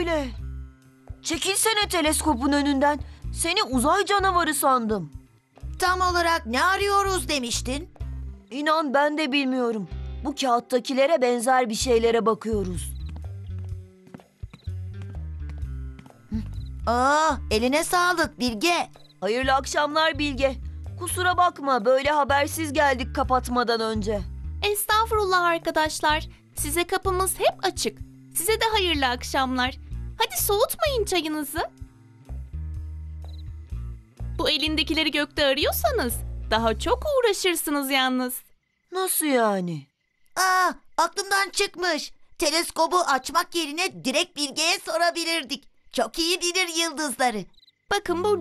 böyle? Çekilsene teleskopun önünden. Seni uzay canavarı sandım. Tam olarak ne arıyoruz demiştin? İnan ben de bilmiyorum. Bu kağıttakilere benzer bir şeylere bakıyoruz. Eline sağlık Bilge. Hayırlı akşamlar Bilge. Kusura bakma böyle habersiz geldik kapatmadan önce. Estağfurullah arkadaşlar. Size kapımız hep açık. Size de hayırlı akşamlar. Hadi soğutmayın çayınızı. Bu elindekileri gökte arıyorsanız daha çok uğraşırsınız yalnız. Nasıl yani? Aklımdan çıkmış. Teleskobu açmak yerine direkt Bilge'ye sorabilirdik. Çok iyi bilir yıldızları. Bakın